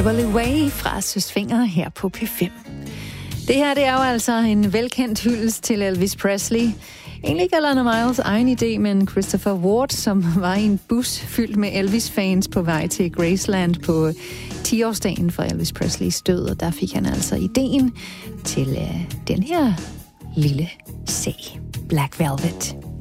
Beverly Way fra Søs Fenger her på P5. Det her, det er jo altså en velkendt hyldest til Elvis Presley. Egentlig ikke Alana Miles egen idé, men Christopher Ward, som var i en bus fyldt med Elvis-fans på vej til Graceland på 10-årsdagen for Elvis Presleys død. Og der fik han altså ideen til den her lille sag. Black Velvet.